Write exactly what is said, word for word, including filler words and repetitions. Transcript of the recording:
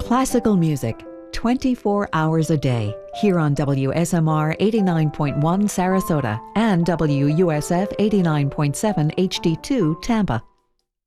Classical music, twenty-four hours a day, here on W S M R eighty-nine point one Sarasota and W U S F eighty-nine point seven H D two Tampa.